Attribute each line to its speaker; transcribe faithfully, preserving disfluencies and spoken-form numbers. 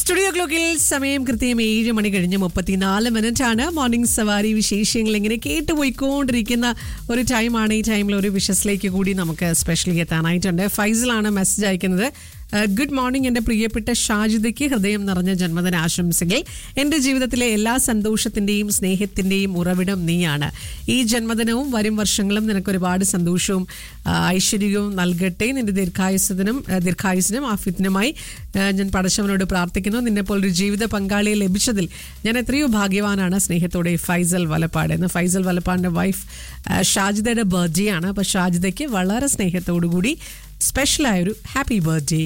Speaker 1: Studio ക്ലോക്കിൽ സമയം കൃത്യം ഏഴ് മണി കഴിഞ്ഞ് മുപ്പത്തിനാല് മിനിറ്റ് ആണ്. മോർണിംഗ് സവാരി വിശേഷങ്ങൾ ഇങ്ങനെ കേട്ടുപോയിക്കൊണ്ടിരിക്കുന്ന ഒരു ടൈമാണ്. ഈ ടൈമിൽ ഒരു വിഷസിലേക്ക് കൂടി നമുക്ക് സ്പെഷ്യലി എത്താനായിട്ടുണ്ട്. ഫൈസലാണ് മെസ്സേജ് അയക്കുന്നത്. ഗുഡ് മോർണിംഗ്, എൻ്റെ പ്രിയപ്പെട്ട ഷാജിദയ്ക്ക് ഹൃദയം നിറഞ്ഞ ജന്മദിന ആശംസകൾ. എൻ്റെ ജീവിതത്തിലെ എല്ലാ സന്തോഷത്തിൻ്റെയും സ്നേഹത്തിൻ്റെയും ഉറവിടം നീയാണ്. ഈ ജന്മദിനവും വരും വർഷങ്ങളും നിനക്ക് ഒരുപാട് സന്തോഷവും ഐശ്വര്യവും നൽകട്ടെ. നിന്റെ ദീർഘായുസത്തിനും ദീർഘായുസിനും ആഫിയത്തിനുമായി ഞാൻ പടച്ചവനോട് പ്രാർത്ഥിക്കുന്നു. നിന്നെപ്പോലൊരു ജീവിത പങ്കാളിയെ ലഭിച്ചതിൽ ഞാൻ എത്രയോ ഭാഗ്യവാനാണ്. സ്നേഹത്തോടെ ഫൈസൽ വലപ്പാട്. എന്ന് ഫൈസൽ വലപ്പാടിൻ്റെ വൈഫ് ഷാജിദയുടെ ബർത്ത്ഡേ ആണ്. അപ്പോൾ ഷാജിദയ്ക്ക് വളരെ സ്നേഹത്തോടു കൂടി സ്പെഷ്യലായൊരു ഹാപ്പി ബർത്ത്ഡേ